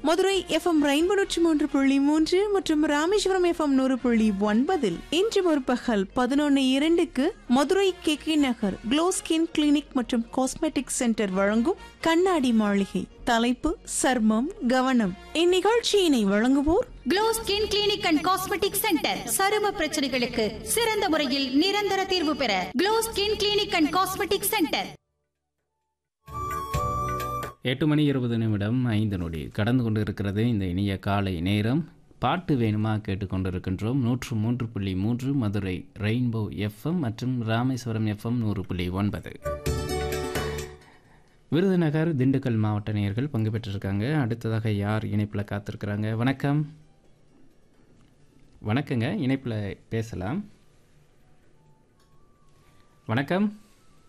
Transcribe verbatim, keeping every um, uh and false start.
Madurai FM rainbow நூற்றி மூன்று புள்ளி மூன்று மற்றும் ராமேஸ்வரம் எஃப்எம் நூறு புள்ளி ஒன்பதில் இன்று முற்பகல் பதினொன்று இரண்டுக்கு மதுரை கே கே நகர் க்ளோ ஸ்கின் கிளினிக் மற்றும் காஸ்மெட்டிக் சென்டர் வழங்கும் கண்ணாடி மாளிகை. தலைப்பு சர்மம் கவனம். இந்நிகழ்ச்சியினை வழங்குவோர் glow skin clinic and cosmetic centre. சரும பிரச்சனைகளுக்கு சிறந்த முறையில் நிரந்தர தீர்வு பெற glow skin clinic and cosmetic centre. எட்டு மணி இருபது நிமிடம் ஐந்து நொடி கடந்து கொண்டு இருக்கிறது இந்த இனிய காலை நேரம். பாட்டு வேணுமா கேட்டுக்கொண்டிருக்கின்றோம். நூற்று மூன்று புள்ளி மூன்று மதுரை ரெயின்போ எஃப்எம் மற்றும் ராமேஸ்வரம் எஃப்எம் நூறு புள்ளி ஒன்பது. விருதுநகர் திண்டுக்கல் மாவட்ட நேயர்கள் பங்கு பெற்றிருக்காங்க. அடுத்ததாக யார் இணைப்பில் காத்திருக்கிறாங்க? வணக்கம். வணக்கங்க, இணைப்பில் பேசலாம். வணக்கம்.